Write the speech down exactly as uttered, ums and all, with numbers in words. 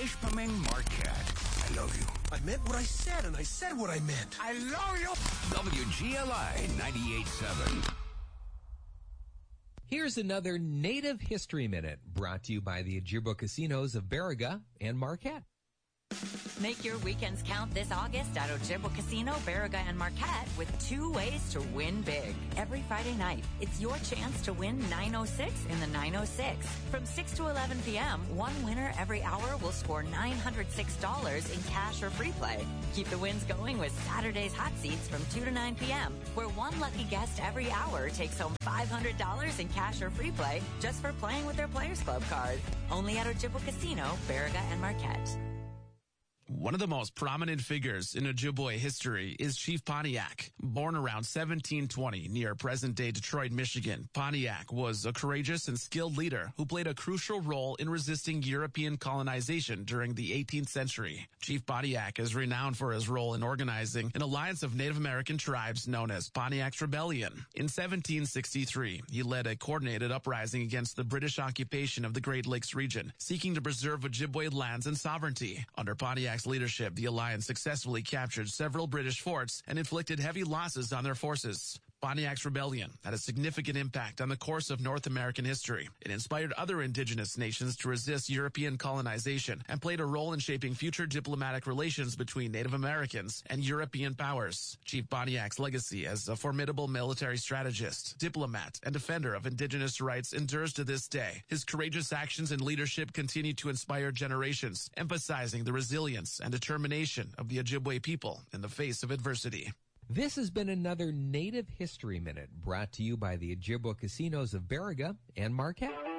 Ishpeming Marquette. I love you. I meant what I said, and I said what I meant. I love you. W G L I ninety-eight point seven. Here's another Native History Minute brought to you by the Ojibwa Casinos of Baraga and Marquette. Make your weekends count this August at Ojibwa Casino, Baraga, and Marquette with two ways to win big. Every Friday night, it's your chance to win nine oh six in the nine oh six. From six to eleven p.m., one winner every hour will score nine hundred six dollars in cash or free play. Keep the wins going with Saturday's Hot Seats from two to nine p.m., where one lucky guest every hour takes home five hundred dollars in cash or free play just for playing with their Players Club card. Only at Ojibwa Casino, Baraga, and Marquette. One of the most prominent figures in Ojibwe history is Chief Pontiac. Born around seventeen twenty near present-day Detroit, Michigan, Pontiac was a courageous and skilled leader who played a crucial role in resisting European colonization during the eighteenth century. Chief Pontiac is renowned for his role in organizing an alliance of Native American tribes known as Pontiac's Rebellion. In seventeen sixty-three, he led a coordinated uprising against the British occupation of the Great Lakes region, seeking to preserve Ojibwe lands and sovereignty. Under Pontiac's leadership, the alliance successfully captured several British forts and inflicted heavy losses on their forces. Pontiac's Rebellion had a significant impact on the course of North American history. It inspired other indigenous nations to resist European colonization and played a role in shaping future diplomatic relations between Native Americans and European powers. Chief Pontiac's legacy as a formidable military strategist, diplomat, and defender of indigenous rights endures to this day. His courageous actions and leadership continue to inspire generations, emphasizing the resilience and determination of the Ojibwe people in the face of adversity. This has been another Native History Minute brought to you by the Ojibwa Casinos of Baraga and Marquette.